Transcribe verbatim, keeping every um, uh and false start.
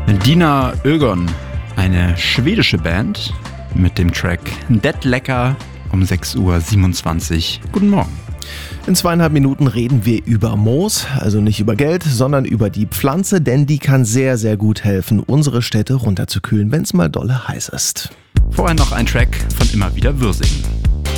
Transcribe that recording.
Dina Ögon, eine schwedische Band mit dem Track Det Lecker um sechs Uhr siebenundzwanzig. Guten Morgen. In zweieinhalb Minuten reden wir über Moos, also nicht über Geld, sondern über die Pflanze, denn die kann sehr, sehr gut helfen, unsere Städte runterzukühlen, wenn es mal dolle heiß ist. Vorher noch ein Track von Immer wieder Würsing.